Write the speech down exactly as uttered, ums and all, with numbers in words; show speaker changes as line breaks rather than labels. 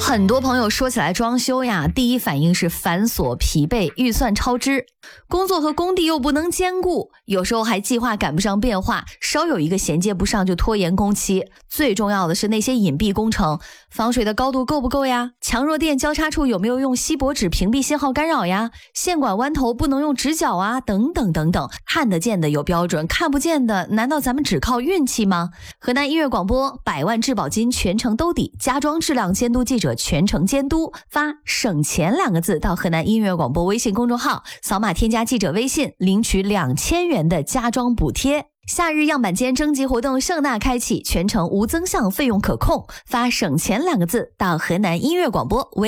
很多朋友说起来装修呀，第一反应是繁琐疲惫，预算超支，工作和工地又不能兼顾，有时候还计划赶不上变化，稍有一个衔接不上就拖延工期。最重要的是那些隐蔽工程，防水的高度够不够呀？强弱电交叉处有没有用锡箔纸屏蔽信号干扰呀？线管弯头不能用直角啊，等等等等。看得见的有标准，看不见的难道咱们只靠运气吗？河南音乐广播百万质保金全程兜底，家装质量监督记者全程监督，发省钱两个字到河南音乐广播微信公众号，扫码添加记者微信，领取两千元的家装补贴。夏日样板间征集活动盛大开启，全程无增项，费用可控，发省钱两个字到河南音乐广播微